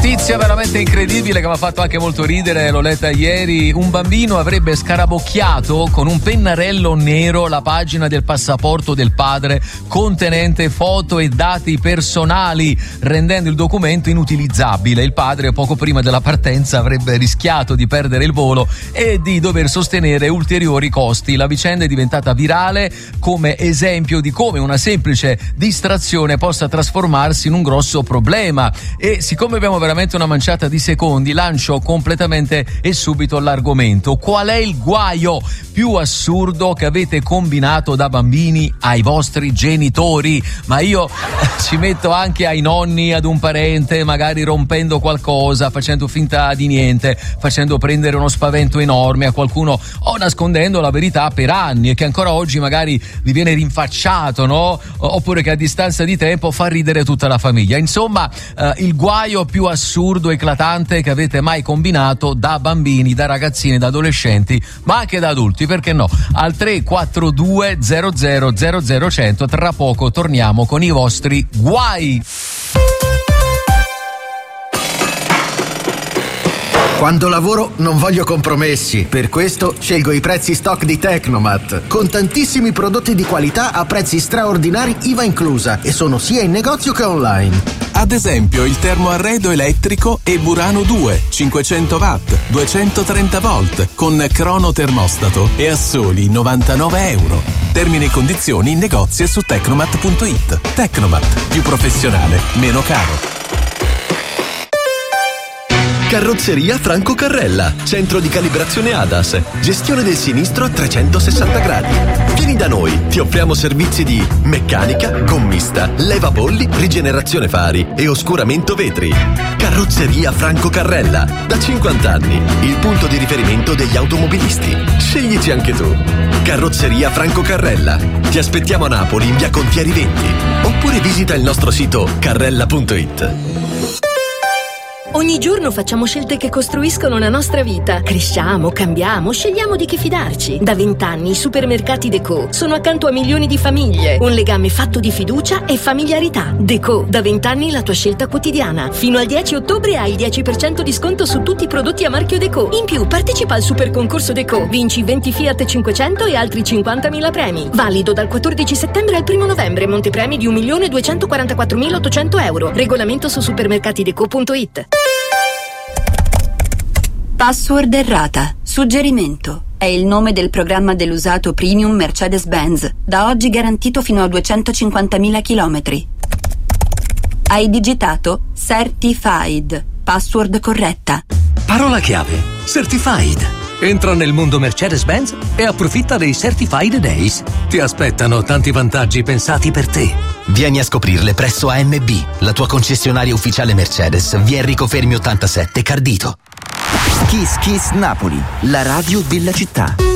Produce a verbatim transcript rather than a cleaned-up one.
Notizia veramente incredibile che mi ha fatto anche molto ridere, l'ho letta ieri. Un bambino avrebbe scarabocchiato con un pennarello nero la pagina del passaporto del padre contenente foto e dati personali, rendendo il documento inutilizzabile. Il padre poco prima della partenza avrebbe rischiato di perdere il volo e di dover sostenere ulteriori costi. La vicenda è diventata virale come esempio di come una semplice distrazione possa trasformarsi in un grosso problema. E siccome abbiamo veramente una manciata di secondi, lancio completamente e subito l'argomento. Qual è il guaio più assurdo che avete combinato da bambini ai vostri genitori? Ma io ci metto anche ai nonni, ad un parente, magari rompendo qualcosa, facendo finta di niente, facendo prendere uno spavento enorme a qualcuno o nascondendo la verità per anni e che ancora oggi magari vi viene rinfacciato, no? Oppure che a distanza di tempo fa ridere tutta la famiglia. Insomma, eh, il guaio più assurdo, eclatante che avete mai combinato da bambini, da ragazzini, da adolescenti, ma anche da adulti, perché no? Al tre quattro due zero zero zero zero cento, tra poco torniamo con i vostri guai. Quando lavoro non voglio compromessi, per questo scelgo i prezzi stock di Tecnomat, con tantissimi prodotti di qualità a prezzi straordinari I V A inclusa, e sono sia in negozio che online. Ad esempio il termoarredo elettrico e Burano due, cinquecento watt, duecentotrenta volt, con cronotermostato e a soli novantanove euro. Termini e condizioni in negozio e su tecnomat punto it. Tecnomat, più professionale, meno caro. Carrozzeria Franco Carrella, centro di calibrazione A D A S, gestione del sinistro a trecentosessanta gradi. Vieni da noi, ti offriamo servizi di meccanica, gommista, levabolli, rigenerazione fari e oscuramento vetri. Carrozzeria Franco Carrella, da cinquanta anni, il punto di riferimento degli automobilisti. Sceglici anche tu. Carrozzeria Franco Carrella. Ti aspettiamo a Napoli in via Contieri venti, oppure visita il nostro sito carrella punto it. Ogni giorno facciamo scelte che costruiscono la nostra vita. Cresciamo, cambiamo, scegliamo di chi fidarci. Da vent'anni i supermercati Deco sono accanto a milioni di famiglie. Un legame fatto di fiducia e familiarità. Deco, da vent'anni la tua scelta quotidiana. Fino al dieci ottobre hai il dieci per cento di sconto su tutti i prodotti a marchio Deco. In più, partecipa al super concorso Deco. Vinci venti Fiat cinquecento e altri cinquantamila premi. Valido dal quattordici settembre al primo novembre. Montepremi di un milione duecentoquarantaquattromilaottocento euro. Regolamento su supermercatideco punto it. Password errata. Suggerimento. È il nome del programma dell'usato premium Mercedes-Benz, da oggi garantito fino a duecentocinquantamila chilometri. Hai digitato Certified. Password corretta. Parola chiave. Certified. Entra nel mondo Mercedes-Benz e approfitta dei Certified Days. Ti aspettano tanti vantaggi pensati per te. Vieni a scoprirle presso A M B, la tua concessionaria ufficiale Mercedes, via Enrico Fermi ottantasette, Cardito. Kiss Kiss Napoli, la radio della città.